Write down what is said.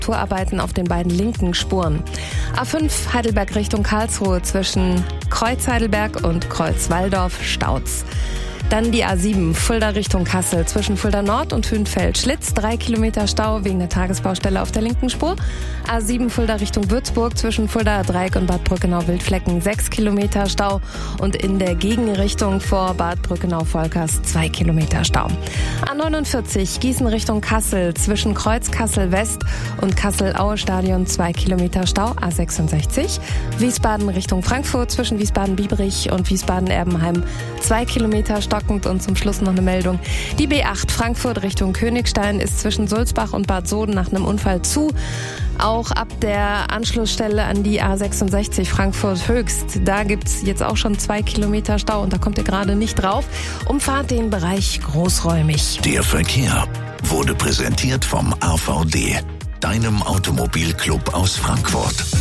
Reparaturarbeiten auf den beiden linken Spuren. A5 Heidelberg Richtung Karlsruhe zwischen Kreuz Heidelberg und Kreuz Walldorf staut's. Dann die A7 Fulda Richtung Kassel zwischen Fulda Nord und Hünfeld-Schlitz, 3 Kilometer Stau wegen der Tagesbaustelle auf der linken Spur. A7 Fulda Richtung Würzburg zwischen Fulda Dreieck und Bad Brückenau-Wildflecken, 6 Kilometer Stau und in der Gegenrichtung vor Bad Brückenau-Volkers 2 Kilometer Stau. A49 Gießen Richtung Kassel zwischen Kreuz Kassel-West und Kassel-Aue-Stadion, 2 Kilometer Stau. A66 Wiesbaden Richtung Frankfurt zwischen Wiesbaden-Biebrich und Wiesbaden-Erbenheim, 2 Kilometer stockend. Und zum Schluss noch eine Meldung. Die B8 Frankfurt Richtung Königstein ist zwischen Sulzbach und Bad Soden nach einem Unfall zu. Auch ab der Anschlussstelle an die A66 Frankfurt Höchst, da gibt's jetzt auch schon 2 Kilometer Stau und da kommt ihr gerade nicht drauf. Umfahrt den Bereich großräumig. Der Verkehr wurde präsentiert vom AVD, deinem Automobilclub aus Frankfurt.